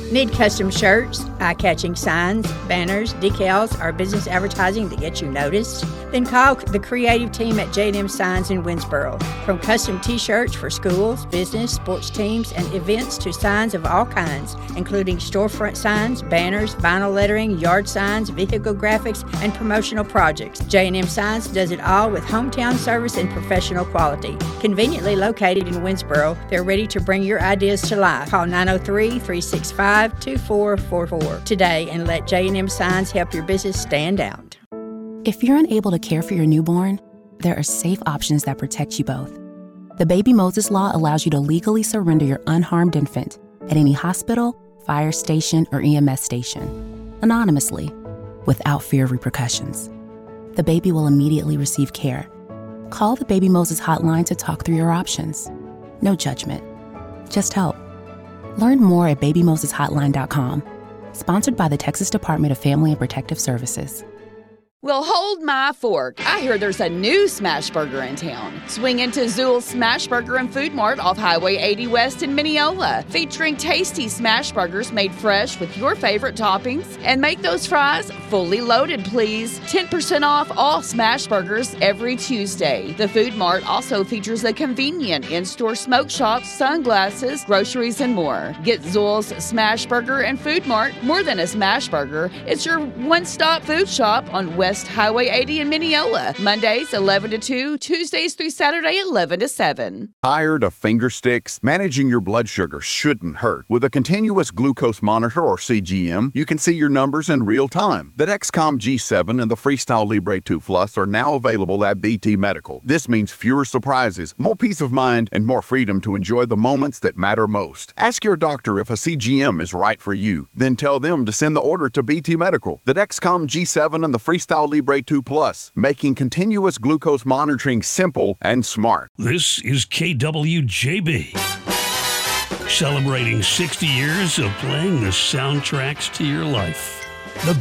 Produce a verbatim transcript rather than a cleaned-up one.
Need custom shirts, eye-catching signs, banners, decals, or business advertising that gets you noticed? Then call the creative team at J and M Signs in Winsboro. From custom t-shirts for schools, business, sports teams, and events to signs of all kinds, including storefront signs, banners, vinyl lettering, yard signs, vehicle graphics, and promotional projects. J and M Signs does it all with hometown service and professional quality. Conveniently located in Winsboro, they're ready to bring your ideas to life. Call nine oh three, three six five, two four four four today and let J and M Signs help your business stand out. If you're unable to care for your newborn, there are safe options that protect you both. The Baby Moses Law allows you to legally surrender your unharmed infant at any hospital, fire station, or E M S station, anonymously, without fear of repercussions. The baby will immediately receive care. Call the Baby Moses hotline to talk through your options. No judgment, just help. Learn more at baby moses hotline dot com. Sponsored by the Texas Department of Family and Protective Services. Well, hold my fork. I hear there's a new smash burger in town. Swing into Zool's Smash Burger and Food Mart off Highway eighty West in Mineola, featuring tasty smash burgers made fresh with your favorite toppings. And make those fries fully loaded, please. ten percent off all smash burgers every Tuesday. The Food Mart also features a convenient in-store smoke shop, sunglasses, groceries, and more. Get Zool's Smash Burger and Food Mart more than a smash burger. It's your one-stop food shop on West Highway eighty in Mineola. Mondays eleven to two, Tuesdays through Saturday eleven to seven. Tired of finger sticks? Managing your blood sugar shouldn't hurt. With a continuous glucose monitor or C G M, you can see your numbers in real time. The Dexcom G seven and the Freestyle Libre two Plus are now available at B T Medical. This means fewer surprises, more peace of mind, and more freedom to enjoy the moments that matter most. Ask your doctor if a C G M is right for you. Then tell them to send the order to B T Medical. The Dexcom G seven and the Freestyle Libre two Plus, making continuous glucose monitoring simple and smart. This is K W J B, celebrating sixty years of playing the soundtracks to your life. The